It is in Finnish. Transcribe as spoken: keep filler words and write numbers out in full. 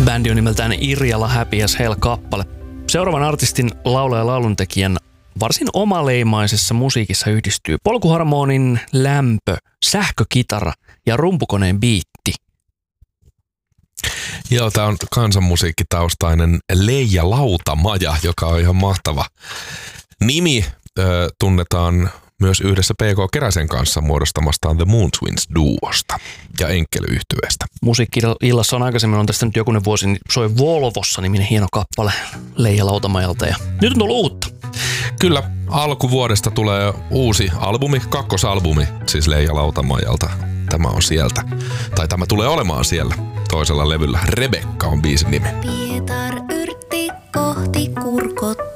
Bändi on nimeltään Irjala Happy as Hell-kappale. Seuraavan artistin laulaja ja lauluntekijän varsin omaleimaisessa musiikissa yhdistyy polkuharmonin lämpö, sähkökitara ja rumpukoneen biitti. Joo, tää on kansanmusiikkitaustainen Leija Lautamaja, joka on ihan mahtava nimi. Ö, tunnetaan myös yhdessä P K Keräsen kanssa muodostamastaan The Moon Twins duosta ja Enkkely-yhtyeestä. Musiikki-illassa on aikaisemmin, on tästä nyt jokunen vuosi, niin soi Volvossa niminen hieno kappale Leija Lautamajalta ja nyt on tullut uutta. Kyllä, alkuvuodesta tulee uusi albumi, kakkosalbumi, siis Leija Lautamajalta. Tämä on sieltä, tai tämä tulee olemaan siellä toisella levyllä. Rebekka on biisin nimi. Pietar